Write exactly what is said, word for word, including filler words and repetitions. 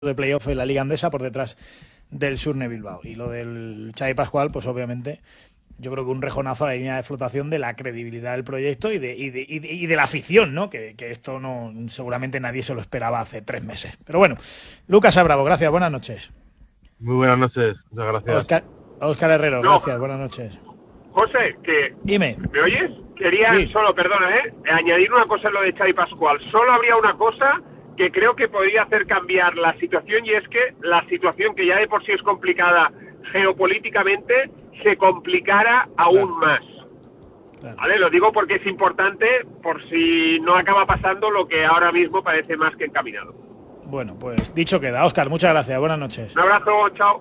de playoff en la Liga Andesa por detrás del Surne Bilbao. Y lo del Xavi Pascual, pues obviamente yo creo que un rejonazo a la línea de flotación de la credibilidad del proyecto y de, y de, y de, y de la afición, ¿no? Que, que esto no seguramente nadie se lo esperaba hace tres meses. Pero bueno, Lucas Abravo, gracias, buenas noches. Muy buenas noches, muchas gracias. Oscar, Oscar Herrero, no. gracias, buenas noches. José, que Dime. ¿Me oyes? Quería Sí. solo, perdona, ¿eh? añadir una cosa en lo de Xavi Pascual. Solo habría una cosa que creo que podría hacer cambiar la situación, y es que la situación, que ya de por sí es complicada geopolíticamente, se complicara aún Claro. más. Claro. ¿Vale? Lo digo porque es importante, por si no acaba pasando lo que ahora mismo parece más que encaminado. Bueno, pues dicho queda. Oscar, muchas gracias, buenas noches. Un abrazo, chao.